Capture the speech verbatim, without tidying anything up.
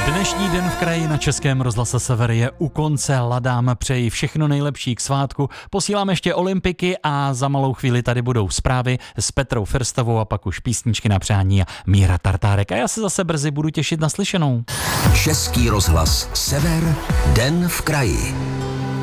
Dnešní den v kraji na Českém rozhlase Sever je u konce. Ladám, přeji všechno nejlepší k svátku. Posílám ještě olympiky a za malou chvíli tady budou zprávy s Petrou Firstovou a pak už písničky na přání a Míra Tartárek. A já se zase brzy budu těšit na slyšenou. Český rozhlas Sever, den v kraji.